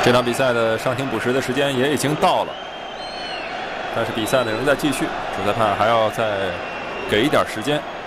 这场比赛的伤停补时的时间也已经到了，但是比赛呢仍在继续，主裁判还要再给一点时间。